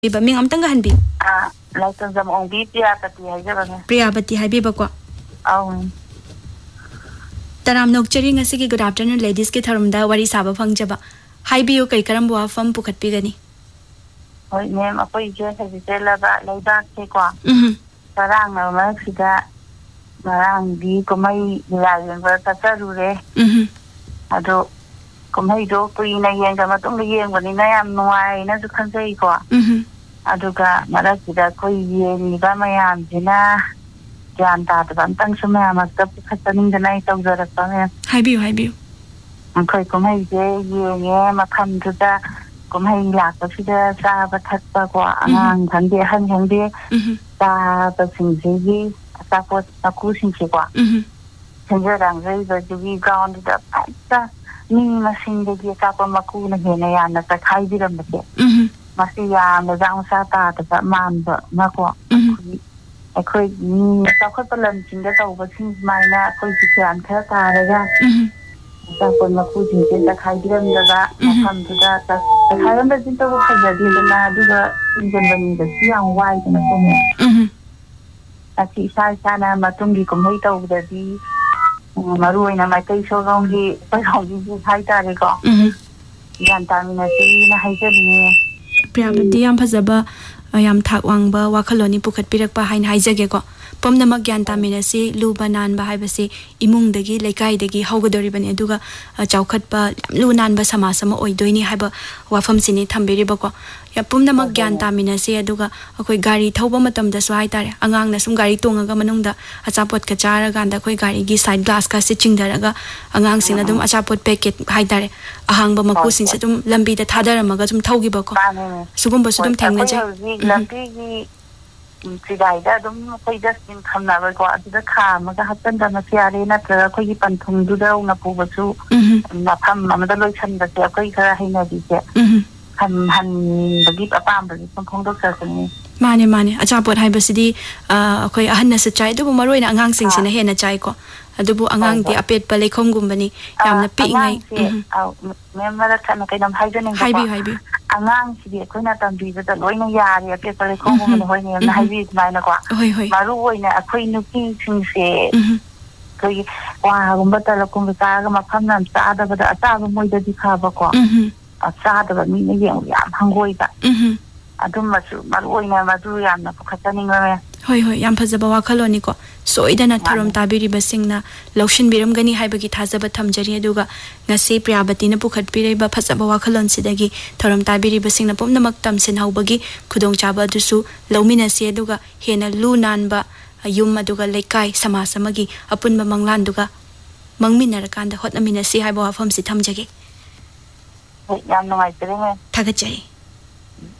Ming amtang gahan bi. Like jam ongbi Priyapati haijabane. Priyapati haibi bako. Taram nokchari ngasi ki good afternoon ladies ki tharumda wari saba phangjaba. Haibi yo kai karam bua fam pukhat pi gani. Hoi mem apoi je hajitela ba leibak ke kwa. Tarang na ma sida marang di komai yayen ba tatarure. Ado komai do pui na yen ga matung na yen wani na yam nuai na su khansei kwa. Aduga marakida koi yen ba mayam jina jan ta ta tang sumaya makta pukhasaning danai tawjarakta me. Haibi. Koi komai je yen makham juda komai lakpa sida sa ba thatpa kwa angang thangde han thangde ta ba singji ta pot aku singji kwa. Senjarang rei ba jugi ground da paita ni masing de ka pa maku na hena ya na ta khai biram de. Masih ya mezang sata tapi mamba makwa aku ni takut pelan cinta tahu bersih mana aku juga angkat tarega takut maku cinta tak hadir menjaga makam juga tak hadir bercinta aku kerja di mana juga ingin bermimpi yang wai dengan semua tapi saya matung di kumai tahu jadi maru ina mai kai sorong di perong di hai tarega jantan nasi na hai jadi Priyapati yam phajaba yam thak wangba wakhaloni pukhat pirakpa hain haijage ko pomnamak gyan taminasi luba nanba haibasi imungdagi lekai haugadoribani aduga chaukhatpa lu nanba samasama oidoini haiba wafam sini thambiriba ko ya pomnamak gyan taminasi aduga akoi gari thauba matamda su haitare angang na sum gari tongaga manungda achapot ka chara ganda akoi gari gi side glass ka se chingdaraga angang sing adum achapot packet haitare ahangba maku sing se dum lambi da thadaramaga sum thaugiba ko sugumba sudum thengna je lambi Sidayda dum koi dustin khamna ba ko adda kha maga hatan da masiare na tra koi gi panthung du da na pu basu na pham amada loi chan da se koi khara haina di se han bagi apam bagi phong dok sa ni mane achapot haibasidi koi ahanna sa chai du maroi na angang sing sina hena chai ko adubu angang di apet pa lekhom gumbani yamna pi ngai memara kana kai nam haijane haibi angang sidi koina tambi da loina yari apet pa lekhom gumbani hoi ne na haibi maina kwa maru hoina akoi nuki singse koi wa gumba ta lakum ta ga mafam nam ta da ba ta ba moi da dikha ba ko asa da ba mi ne yam hangoi ba adum maru hoina madu yam na pukhatani ngame hoi yam phajaba wakhaloni ko soidana tharom tabiri basingna laushin biram gani haibagi thajaba thamjari aduga ngasi Priyapati na pukhat pireba phajaba wakhalon sidagi tharom tabiri basingna pomnamak tamsin haubagi khudong chaba dusu laumina se aduga hena lu nanba yum aduga lekai samasamagi apunba manglan duga mangminarakanda hotnamina si haiba wafam si thamjage yam nungai tere thagachai